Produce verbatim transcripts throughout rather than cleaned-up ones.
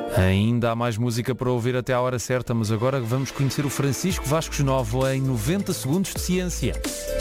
Ainda há mais música para ouvir até à hora certa, mas agora vamos conhecer o Francisco Vascos Novo em noventa segundos de ciência.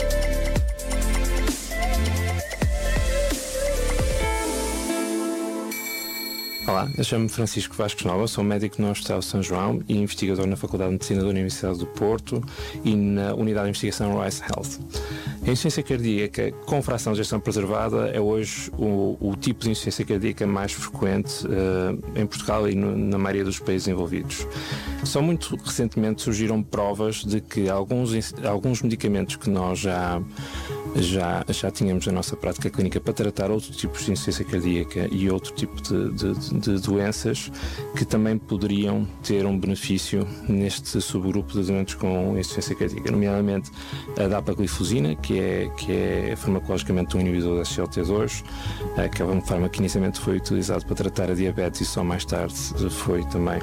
Olá, eu chamo-me Francisco Vascos Nova, sou médico no Hospital São João e investigador na Faculdade de Medicina da Universidade do Porto e na Unidade de Investigação Rice Health. A insuficiência cardíaca com fração de ejeção preservada é hoje o, o tipo de insuficiência cardíaca mais frequente uh, em Portugal e no, na maioria dos países envolvidos. Só muito recentemente surgiram provas de que alguns, alguns medicamentos que nós já, já, já tínhamos na nossa prática clínica para tratar outros tipos de insuficiência cardíaca e outro tipo de, de, de doenças que também poderiam ter um benefício neste subgrupo de doentes com insuficiência cardíaca, nomeadamente a dapagliflozina, que é, que é farmacologicamente um inibidor da S G L T dois, que é um fármaco que inicialmente foi utilizado para tratar a diabetes e só mais tarde foi também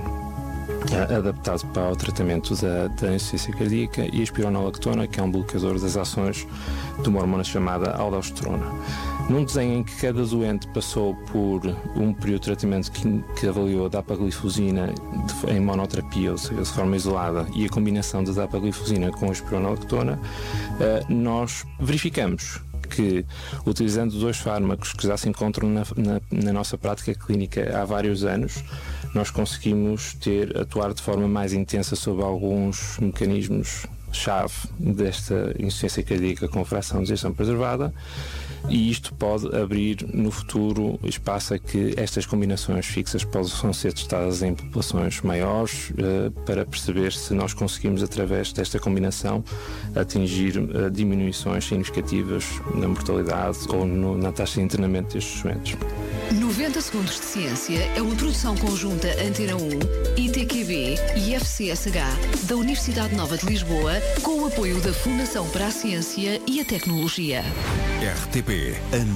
adaptado para o tratamento da, da insuficiência cardíaca, e a espironolactona, que é um bloqueador das ações de uma hormona chamada aldosterona. Num desenho em que cada doente passou por um período de tratamento que, que avaliou a dapagliflozina de, em monoterapia, ou seja, de forma isolada, e a combinação da dapagliflozina com a espironolactona, uh, nós verificamos que, utilizando dois fármacos que já se encontram na, na, na nossa prática clínica há vários anos, nós conseguimos ter, atuar de forma mais intensa sobre alguns mecanismos-chave desta insuficiência cardíaca com fração de ejeção preservada, e isto pode abrir no futuro espaço a que estas combinações fixas possam ser testadas em populações maiores, uh, para perceber se nós conseguimos, através desta combinação, atingir uh, diminuições significativas na mortalidade ou no, na taxa de internamento destes doentes. noventa segundos de ciência é uma produção conjunta Antena um, I T Q B e F C S H da Universidade Nova de Lisboa, com o apoio da Fundação para a Ciência e a Tecnologia. R T P